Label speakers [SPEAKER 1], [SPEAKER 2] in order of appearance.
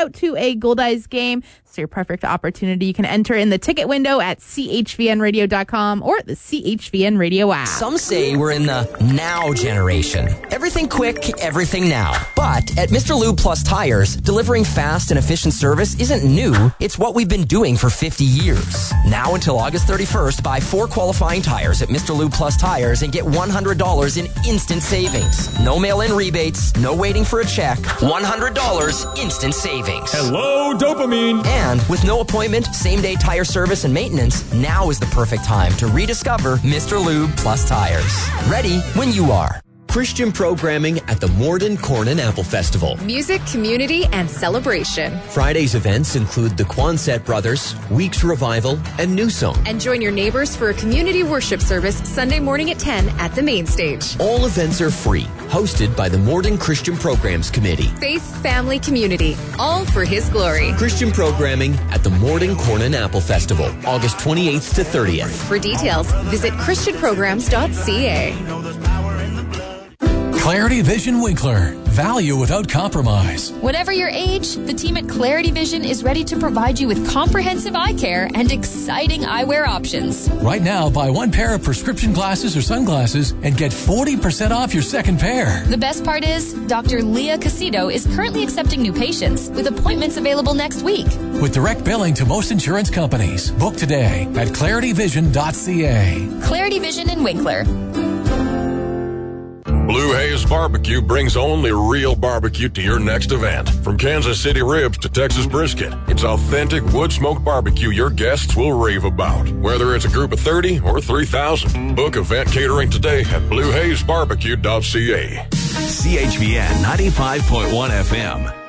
[SPEAKER 1] out to a Goldeyes game. It's your perfect opportunity. You can enter in the ticket window at chvnradio.com or the CHVN Radio app.
[SPEAKER 2] Some say we're in the now generation. Everything quick, everything now. But at Mr. Lube Plus Tires, delivering fast and efficient service isn't new. It's what we've been doing for 50 years. Now until August 31st, buy 4 qualifying tires at Mr. Lube Plus Tires and get $100 in instant savings. No mail-in rebates, no waiting for a check. $100 instant savings.
[SPEAKER 3] Hello, dopamine.
[SPEAKER 2] And with no appointment, same-day tire service and maintenance, now is the perfect time to rediscover Mr. Lube Plus Tires. Ready when you are.
[SPEAKER 4] Christian programming at the Morden Corn and Apple Festival.
[SPEAKER 5] Music, community, and celebration.
[SPEAKER 4] Friday's events include the Quonset Brothers, Weeks Revival, and New Song.
[SPEAKER 5] And join your neighbors for a community worship service Sunday morning at 10 at the main stage.
[SPEAKER 4] All events are free, hosted by the Morden Christian Programs Committee.
[SPEAKER 5] Faith, family, community, all for His glory.
[SPEAKER 4] Christian programming at the Morden Corn and Apple Festival, August 28th to 30th.
[SPEAKER 5] For details, visit christianprograms.ca.
[SPEAKER 6] Clarity Vision Winkler. Value without compromise.
[SPEAKER 7] Whatever your age, the team at Clarity Vision is ready to provide you with comprehensive eye care and exciting eyewear options.
[SPEAKER 6] Right now, buy 1 pair of prescription glasses or sunglasses and get 40% off your second pair.
[SPEAKER 7] The best part is, Dr. Leah Casido is currently accepting new patients with appointments available next week.
[SPEAKER 6] With direct billing to most insurance companies. Book today at clarityvision.ca.
[SPEAKER 7] Clarity Vision in Winkler.
[SPEAKER 3] Blue Haze Barbecue brings only real barbecue to your next event. From Kansas City ribs to Texas brisket, it's authentic wood-smoked barbecue your guests will rave about. Whether it's a group of 30 or 3,000, book event catering today at bluehazebarbecue.ca.
[SPEAKER 8] CHVN 95.1 FM.